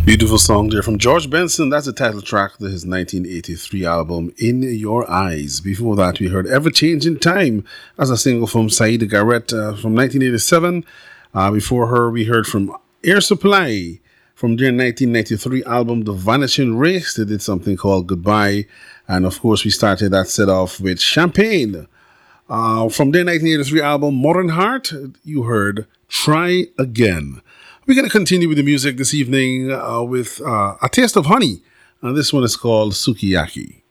Beautiful song there from George Benson. That's the title track to his 1983 album, In Your Eyes. Before that, we heard Ever Changing Time as a single from Saida Garrett from 1987. Before her, we heard from Air Supply from their 1993 album, The Vanishing Race. They did something called Goodbye. And of course, we started that set off with Champagne. From their 1983 album, Modern Heart, you heard Try Again. We're going to continue with the music this evening with A Taste of Honey. This one is called Sukiyaki.